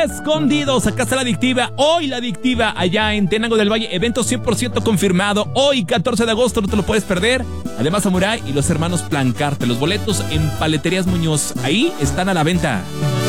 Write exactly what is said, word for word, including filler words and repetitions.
Escondidos, acá está la adictiva. Hoy la adictiva allá en Tenango del Valle. Evento cien por ciento confirmado. Hoy, catorce de agosto, no te lo puedes perder. Además, Samurai y los hermanos Plancarte. Los boletos en Paleterías Muñoz. Ahí están a la venta.